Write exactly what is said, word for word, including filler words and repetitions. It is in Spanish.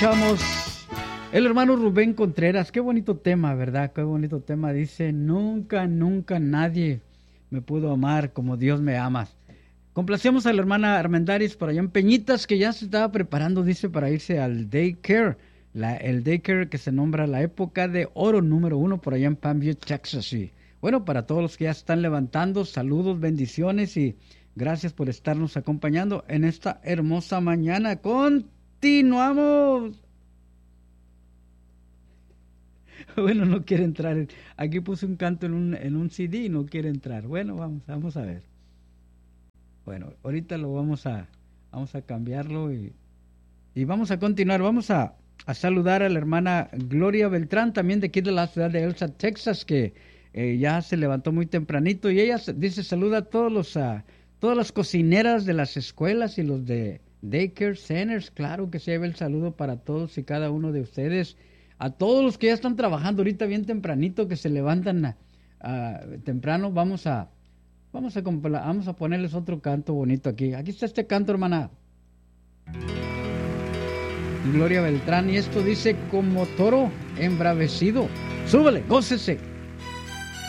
Escuchamos el hermano Rubén Contreras. Qué bonito tema, ¿verdad? Qué bonito tema. Dice, nunca, nunca nadie me pudo amar como Dios me ama. Complacemos a la hermana Armendáriz por allá en Peñitas, que ya se estaba preparando, dice, para irse al daycare. La, el daycare que se nombra la época de oro número uno por allá en Palm Beach, Texas. Y bueno, para todos los que ya están levantando, saludos, bendiciones y gracias por estarnos acompañando en esta hermosa mañana. Continuamos. Bueno, no quiere entrar. Aquí puse un canto en un, en un C D y no quiere entrar. Bueno, vamos, vamos a ver. Bueno, ahorita lo vamos a, vamos a cambiarlo y, y vamos a continuar. Vamos a, a saludar a la hermana Gloria Beltrán, también de aquí de la ciudad de Elsa, Texas, que eh, ya se levantó muy tempranito y ella dice, saluda a todos los, uh, todas las cocineras de las escuelas y los de daycare centers. Claro que se lleva el saludo para todos y cada uno de ustedes. A todos los que ya están trabajando ahorita bien tempranito, que se levantan uh, temprano, vamos a... Vamos a, vamos a ponerles otro canto bonito aquí. Aquí está este canto, hermana Gloria Beltrán. Y esto dice, como toro embravecido. Súbele, gócese.